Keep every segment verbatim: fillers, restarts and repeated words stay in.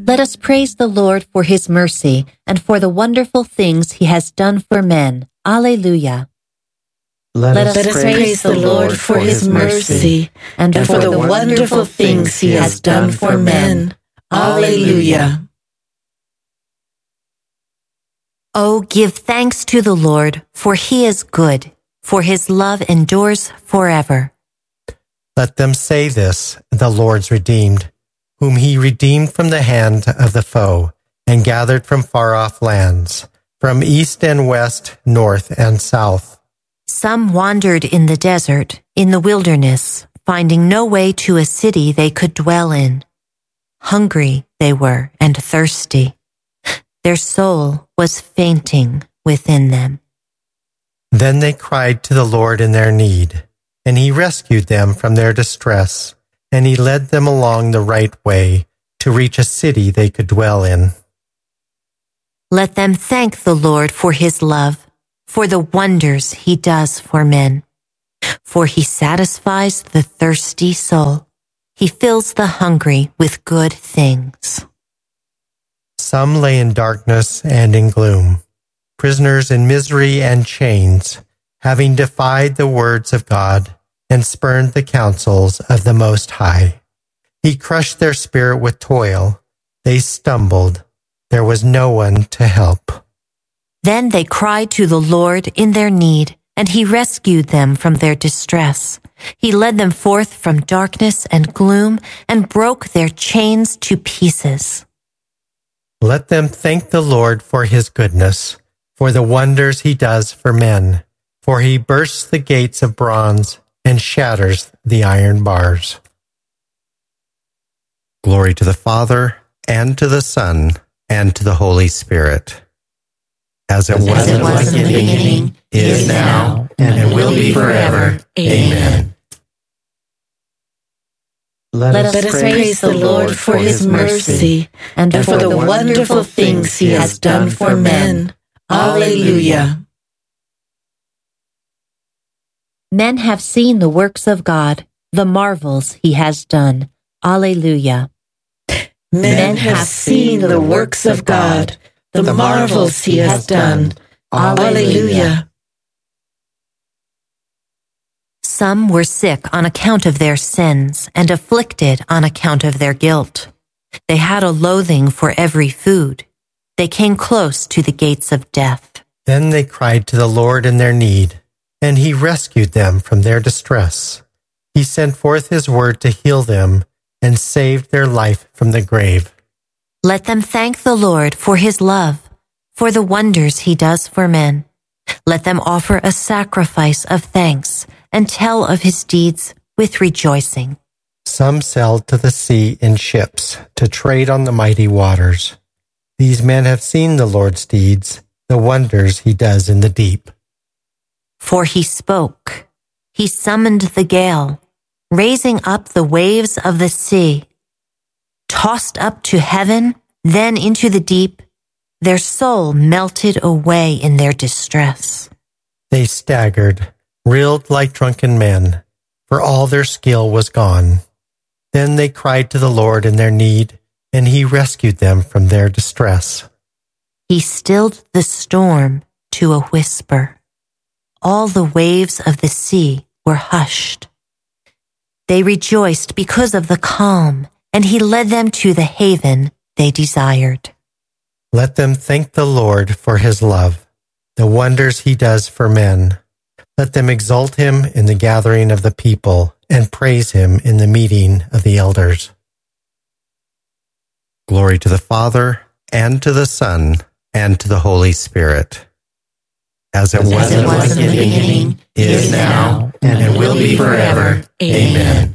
Let us praise the Lord for his mercy and for the wonderful things he has done for men. Alleluia. Let, Let us, us praise, praise the Lord for his mercy and, and for the wonderful things he has done for men. Alleluia. Oh, give thanks to the Lord, for he is good, for his love endures forever. Let them say this, the Lord's redeemed, whom he redeemed from the hand of the foe, and gathered from far-off lands, from east and west, north and south. Some wandered in the desert, in the wilderness, finding no way to a city they could dwell in. Hungry they were and thirsty. Their soul was fainting within them. Then they cried to the Lord in their need, and he rescued them from their distress, and he led them along the right way to reach a city they could dwell in. Let them thank the Lord for his love, for the wonders he does for men. For he satisfies the thirsty soul. He fills the hungry with good things. Some lay in darkness and in gloom, prisoners in misery and chains, having defied the words of God and spurned the counsels of the Most High. He crushed their spirit with toil. They stumbled. There was no one to help. Then they cried to the Lord in their need, and he rescued them from their distress. He led them forth from darkness and gloom and broke their chains to pieces. Let them thank the Lord for his goodness, for the wonders he does for men, for he bursts the gates of bronze and shatters the iron bars. Glory to the Father, and to the Son, and to the Holy Spirit. As it was, As it was in the beginning, is now, and it will be forever. Amen. Let us, Let us praise, praise the Lord for his mercy and, and for the wonderful things he has done for men. Alleluia. Men have seen the works of God, the marvels he has done. Alleluia. Men have seen the works of God, the marvels he has done. Alleluia. Some were sick on account of their sins and afflicted on account of their guilt. They had a loathing for every food. They came close to the gates of death. Then they cried to the Lord in their need, and he rescued them from their distress. He sent forth his word to heal them and saved their life from the grave. Let them thank the Lord for his love, for the wonders he does for men. Let them offer a sacrifice of thanks and tell of his deeds with rejoicing. Some sailed to the sea in ships to trade on the mighty waters. These men have seen the Lord's deeds, the wonders he does in the deep. For he spoke, he summoned the gale, raising up the waves of the sea. Tossed up to heaven, then into the deep, their soul melted away in their distress. They staggered, reeled like drunken men, for all their skill was gone. Then they cried to the Lord in their need, and he rescued them from their distress. He stilled the storm to a whisper. All the waves of the sea were hushed. They rejoiced because of the calm, and he led them to the haven they desired. Let them thank the Lord for his love, the wonders he does for men. Let them exalt him in the gathering of the people and praise him in the meeting of the elders. Glory to the Father, and to the Son, and to the Holy Spirit. As it was, As it was in the beginning, is now, and it will be forever. Amen.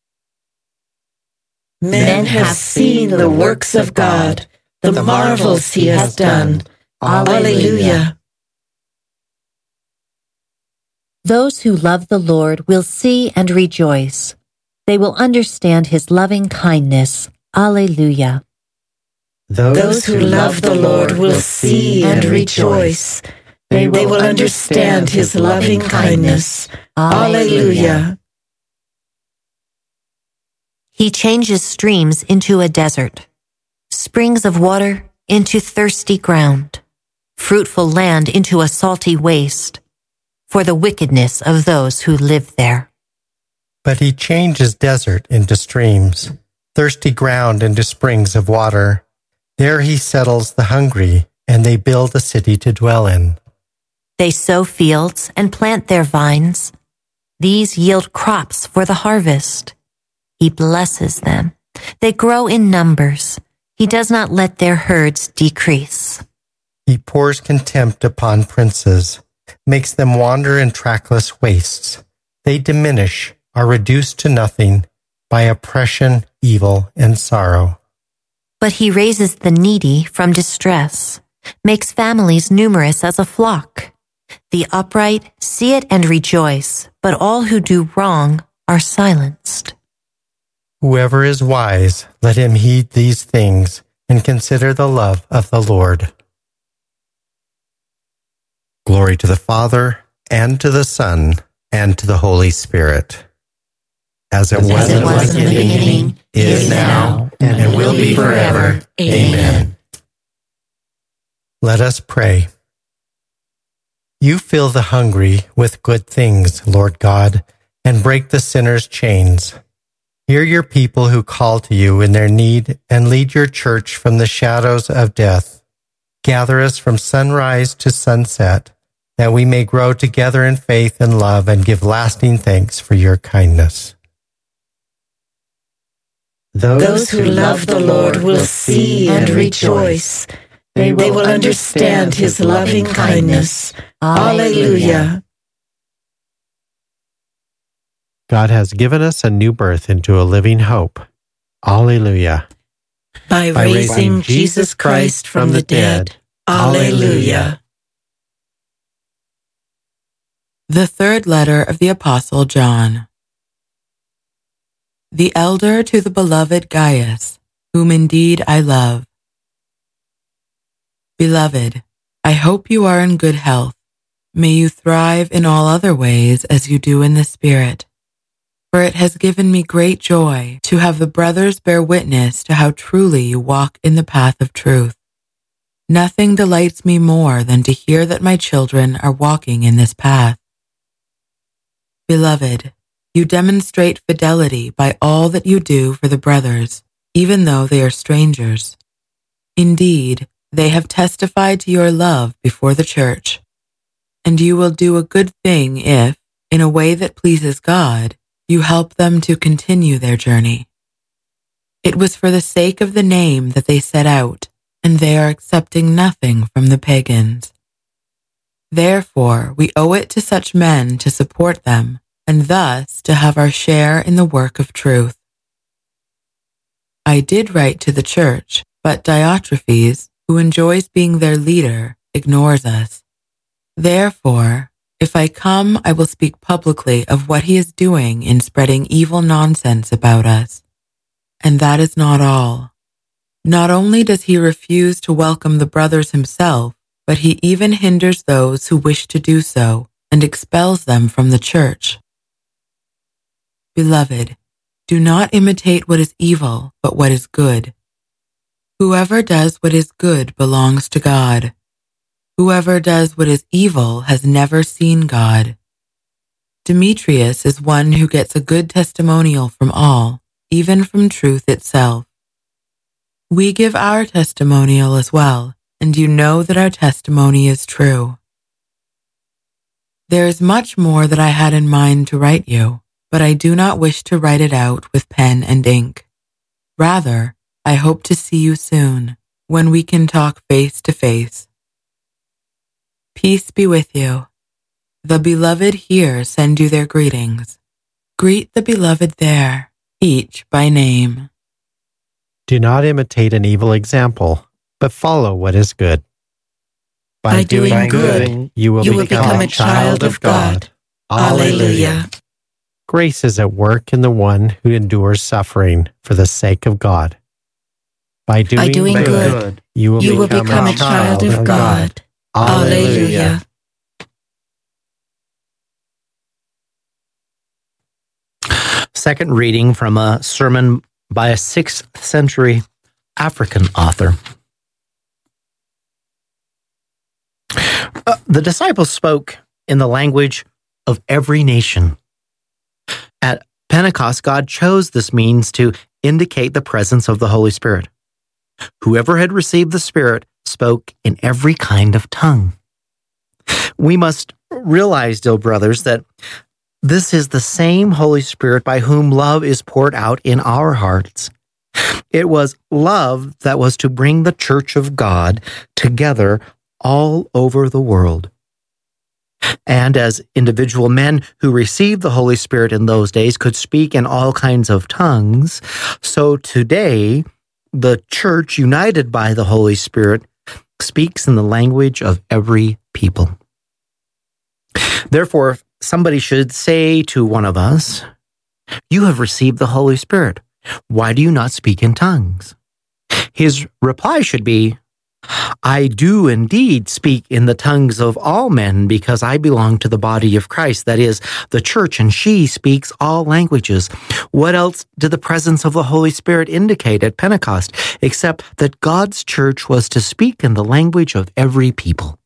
Men have seen the works of God, the marvels he has done. Alleluia. Those who love the Lord will see and rejoice. They will understand his loving kindness. Alleluia. Those who love the Lord will see and rejoice. They will understand his loving kindness. Alleluia. He changes streams into a desert, springs of water into thirsty ground, fruitful land into a salty waste, for the wickedness of those who live there. But he changes desert into streams, thirsty ground into springs of water. There he settles the hungry, and they build a city to dwell in. They sow fields and plant their vines. These yield crops for the harvest. He blesses them. They grow in numbers. He does not let their herds decrease. He pours contempt upon princes, makes them wander in trackless wastes. They diminish, are reduced to nothing by oppression, evil, and sorrow. But he raises the needy from distress, makes families numerous as a flock. The upright see it and rejoice, but all who do wrong are silenced. Whoever is wise, let him heed these things and consider the love of the Lord. Glory to the Father, and to the Son, and to the Holy Spirit. As it, as was, it was in the beginning, is now, and, and will be forever. Amen. Let us pray. You fill the hungry with good things, Lord God, and break the sinner's chains. Hear your people who call to you in their need, and lead your church from the shadows of death. Gather us from sunrise to sunset, that we may grow together in faith and love and give lasting thanks for your kindness. Those who love the Lord will see and rejoice. They will understand his loving kindness. Alleluia. God has given us a new birth into a living hope. Alleluia. By, By raising Jesus Christ from the dead. Alleluia. The third letter of the Apostle John. The elder to the beloved Gaius, whom indeed I love. Beloved, I hope you are in good health. May you thrive in all other ways as you do in the Spirit. For it has given me great joy to have the brothers bear witness to how truly you walk in the path of truth. Nothing delights me more than to hear that my children are walking in this path. Beloved, you demonstrate fidelity by all that you do for the brothers, even though they are strangers. Indeed, they have testified to your love before the church, and you will do a good thing if, in a way that pleases God, you help them to continue their journey. It was for the sake of the name that they set out, and they are accepting nothing from the pagans. Therefore, we owe it to such men to support them, and thus to have our share in the work of truth. I did write to the church, but Diotrephes, who enjoys being their leader, ignores us. Therefore, if I come, I will speak publicly of what he is doing in spreading evil nonsense about us. And that is not all. Not only does he refuse to welcome the brothers himself, but he even hinders those who wish to do so and expels them from the church. Beloved, do not imitate what is evil, but what is good. Whoever does what is good belongs to God. Whoever does what is evil has never seen God. Demetrius is one who gets a good testimonial from all, even from truth itself. We give our testimonial as well, and you know that our testimony is true. There is much more that I had in mind to write you, but I do not wish to write it out with pen and ink. Rather, I hope to see you soon, when we can talk face to face. Peace be with you. The beloved here send you their greetings. Greet the beloved there, each by name. Do not imitate an evil example, but follow what is good. By, by doing, doing good, good, you will, you will become, become a child of God. Alleluia. Grace is at work in the one who endures suffering for the sake of God. By doing, by doing good, good, you will, you become, will become a child of God. Alleluia. Second reading from a sermon by a sixth century African author. Uh, the disciples spoke in the language of every nation. At Pentecost, God chose this means to indicate the presence of the Holy Spirit. Whoever had received the Spirit spoke in every kind of tongue. We must realize, dear brothers, that this is the same Holy Spirit by whom love is poured out in our hearts. It was love that was to bring the church of God together all over the world. And as individual men who received the Holy Spirit in those days could speak in all kinds of tongues, so today the church, united by the Holy Spirit, speaks in the language of every people. Therefore, if somebody should say to one of us, "You have received the Holy Spirit. Why do you not speak in tongues?" His reply should be, "I do indeed speak in the tongues of all men because I belong to the body of Christ, that is, the church, and she speaks all languages." What else did the presence of the Holy Spirit indicate at Pentecost, except that God's church was to speak in the language of every people?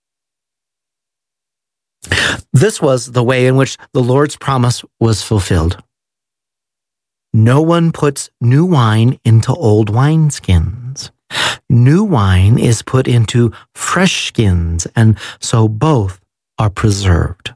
This was the way in which the Lord's promise was fulfilled. No one puts new wine into old wineskins. New wine is put into fresh skins, and so both are preserved.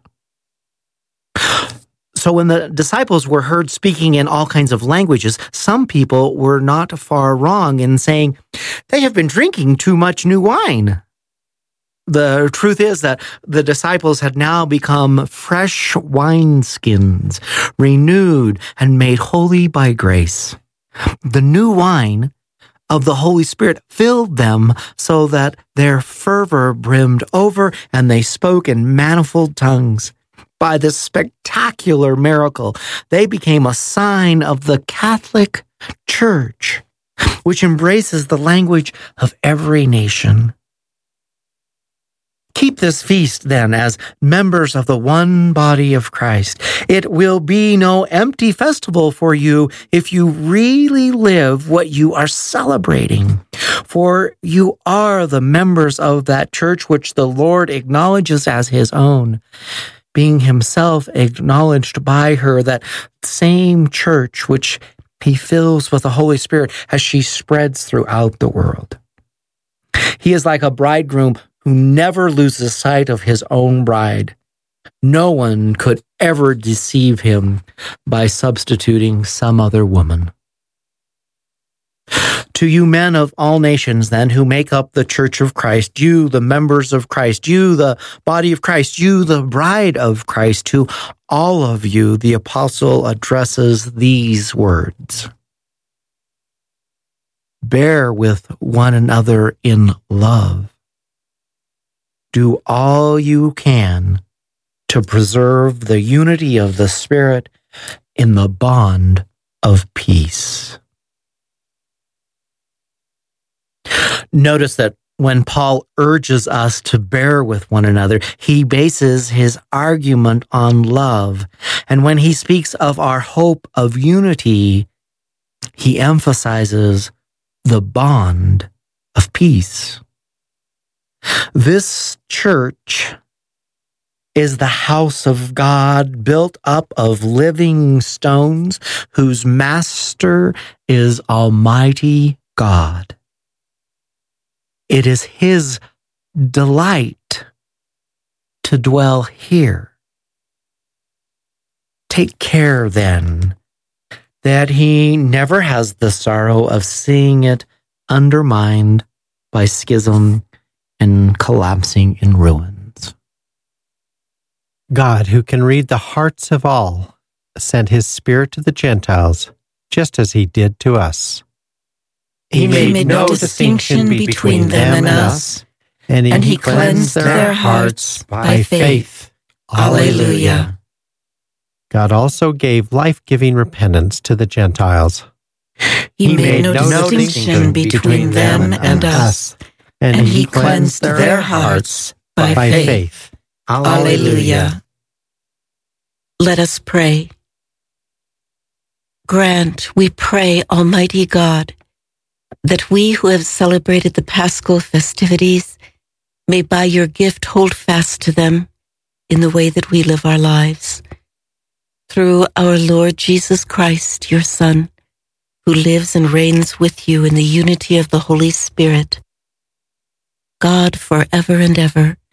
So when the disciples were heard speaking in all kinds of languages, some people were not far wrong in saying, "They have been drinking too much new wine." The truth is that the disciples had now become fresh wineskins, renewed and made holy by grace. The new wine of the Holy Spirit filled them so that their fervor brimmed over and they spoke in manifold tongues. By this spectacular miracle, they became a sign of the Catholic Church, which embraces the language of every nation. Keep this feast, then, as members of the one body of Christ. It will be no empty festival for you if you really live what you are celebrating. For you are the members of that church which the Lord acknowledges as his own, being himself acknowledged by her, that same church which he fills with the Holy Spirit as she spreads throughout the world. He is like a bridegroom who never loses sight of his own bride. No one could ever deceive him by substituting some other woman. To you men of all nations, then, who make up the church of Christ, you, the members of Christ, you, the body of Christ, you, the bride of Christ, to all of you, the apostle addresses these words. Bear with one another in love. Do all you can to preserve the unity of the Spirit in the bond of peace. Notice that when Paul urges us to bear with one another, he bases his argument on love. And when he speaks of our hope of unity, he emphasizes the bond of peace. This church is the house of God, built up of living stones, whose master is Almighty God. It is his delight to dwell here. Take care, then, that he never has the sorrow of seeing it undermined by schism and collapsing in ruins. God, who can read the hearts of all, sent his Spirit to the Gentiles, just as he did to us. He, he made, made no distinction between them and us, and he, and he cleansed their hearts by faith. Alleluia. God also gave life-giving repentance to the Gentiles. He, he made, made no, no distinction between them and us, and, and he cleansed their hearts by, by faith. faith. Alleluia. Let us pray. Grant, we pray, Almighty God, that we who have celebrated the Paschal festivities may by your gift hold fast to them in the way that we live our lives. Through our Lord Jesus Christ, your Son, who lives and reigns with you in the unity of the Holy Spirit, God forever and ever.